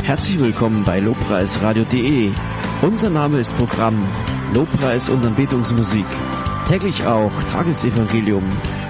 Herzlich willkommen bei lobpreisradio.de. Unser Name ist Programm Lobpreis und Anbetungsmusik. Täglich auch Tagesevangelium